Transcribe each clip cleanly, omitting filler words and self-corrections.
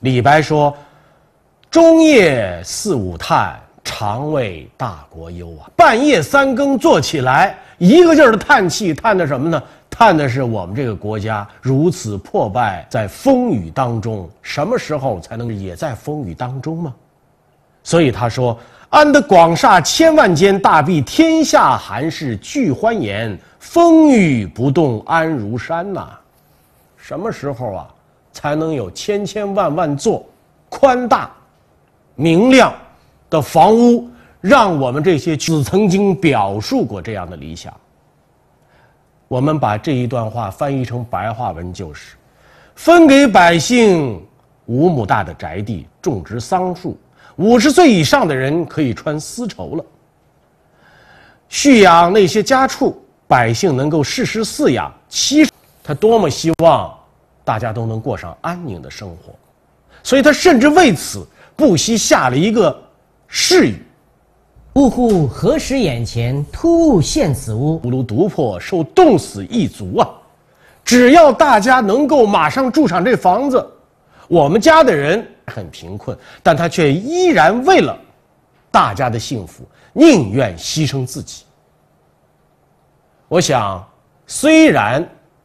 李白说：“中夜四五叹，常为大国忧啊！”半夜三更坐起来，一个劲儿的叹气，叹的什么呢？叹的是我们这个国家如此破败，在风雨当中，什么时候才能也在风雨当中吗？所以他说：“安得广厦千万间，大庇天下寒士俱欢颜。风雨不动安如山”呐。什么时候啊，才能有千千万万座宽大、明亮的房屋，让我们这些子曾经表述过这样的理想？我们把这一段话翻译成白话文就是：分给百姓5亩大的宅地，种植桑树，50岁以上的人可以穿丝绸了。蓄养那些家畜，百姓能够适时饲养。他多么希望大家都能过上安宁的生活，所以他甚至为此不惜下了一个誓语： 呜呼！何时眼前突兀现此屋？ 吾庐独破，受冻死一族啊！只要大家能够马上住上这房子，我们家的人很贫困，但他却依然为了大家的幸福，宁愿牺牲自己。我想，虽然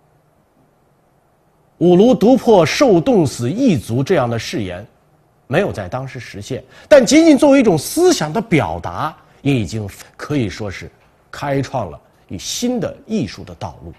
吾庐独破，受冻死一族这样的誓言没有在当时实现，但仅仅作为一种思想的表达，也已经可以说是开创了一新的艺术的道路。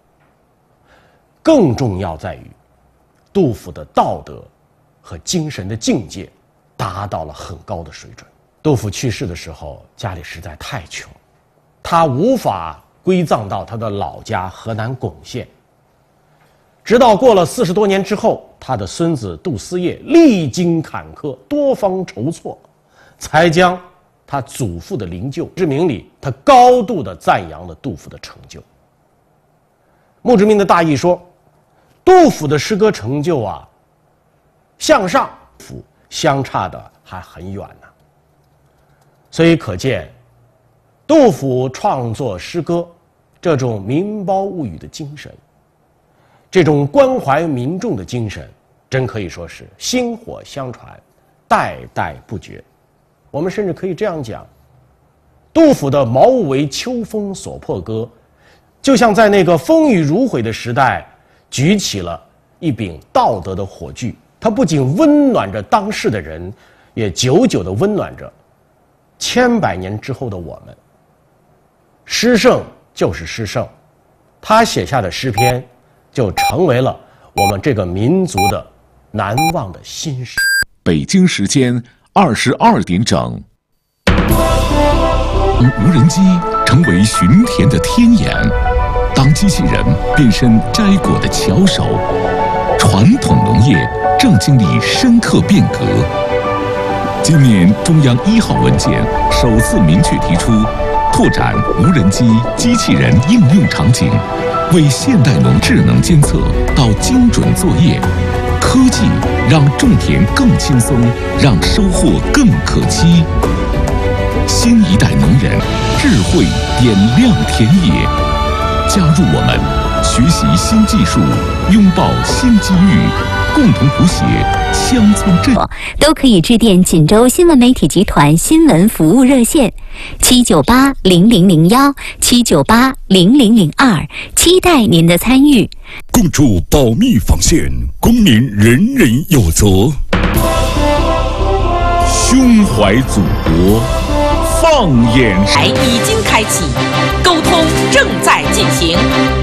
更重要在于，杜甫的道德和精神的境界达到了很高的水准。杜甫去世的时候，家里实在太穷，他无法归葬到他的老家河南巩县。直到过了40多年之后，他的孙子杜思业历经坎坷，多方筹措，才将他祖父的灵柩之名里，他高度的赞扬了杜甫的成就。墓志铭的大意说，杜甫的诗歌成就啊，向上相差的还很远呢。所以可见，杜甫创作诗歌这种民胞物语的精神，这种关怀民众的精神，真可以说是薪火相传，代代不绝。我们甚至可以这样讲，杜甫的《茅屋为秋风所破歌》，就像在那个风雨如晦的时代，举起了一柄道德的火炬，它不仅温暖着当世的人，也久久地温暖着千百年之后的我们。诗圣就是诗圣，他写下的诗篇就成为了我们这个民族的难忘的心事。 北京时间22点整，无人机成为巡田的天眼，当机器人变身摘果的巧手，传统农业正经历深刻变革。今年中央1号文件首次明确提出，拓展无人机、机器人应用场景，为现代农智能监测到精准作业。科技让种田更轻松，让收获更可期。新一代农人，智慧点亮田野。加入我们，学习新技术，拥抱新机遇，共同谱写乡村振。 都可以致电锦州新闻媒体集团新闻服务热线7980001 7980002，期待您的参与。 共筑保密防线，公民人人有责。胸怀祖国，放眼台已经开启，沟通正在进行。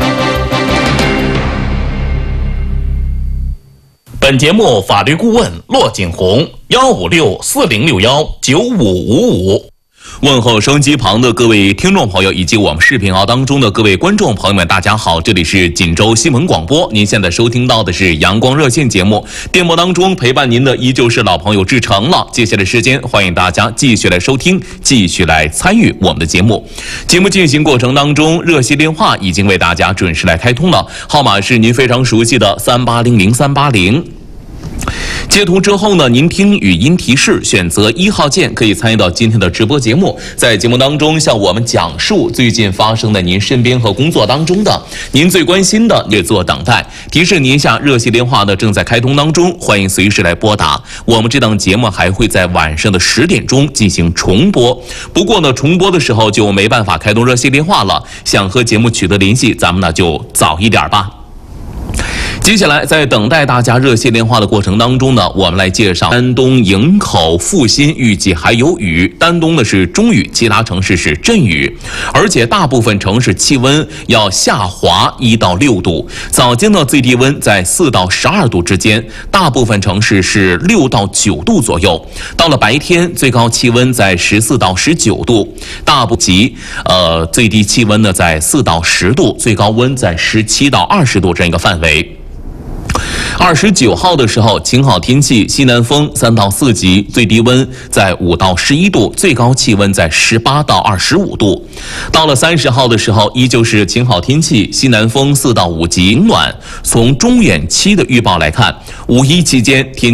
本节目法律顾问骆景红15640619555。问候收音机旁的各位听众朋友，以及我们视频号当中的各位观众朋友们，大家好，这里是锦州新闻广播，您现在收听到的是阳光热线节目，电波当中陪伴您的依旧是老朋友志成了。接下来时间，欢迎大家继续来收听，继续来参与我们的节目。节目进行过程当中，热线电话已经为大家准时来开通了，号码是您非常熟悉的38000380。 截图之后呢，您听语音提示，选择1号键，可以参与到今天的直播节目，在节目当中向我们讲述最近发生的您身边和工作当中的您最关心的，也做等待。提示您一下，热线电话呢正在开通当中，欢迎随时来拨打。我们这档节目还会在晚上的10点钟进行重播，不过呢，重播的时候就没办法开通热线电话了。想和节目取得联系，咱们呢就早一点吧。接下来，在等待大家热线电话的过程当中呢，我们来介绍丹东、营口、阜新预计还有雨。丹东呢是中雨，其他城市是阵雨，而且大部分城市气温要下滑1到6度。早间呢最低温在4到12度之间，大部分城市是6到9度左右。到了白天，最高气温在14到19度，大部及最低气温呢在4到10度，最高温在17到20度这样一个范围。29号的时候，晴好天气，西南风3到4级，最低温在5到11度，最高气温在18到25度。到了30号的时候，依旧是晴好天气，西南风4到5级，暖。从中远期的预报来看，5·1期间天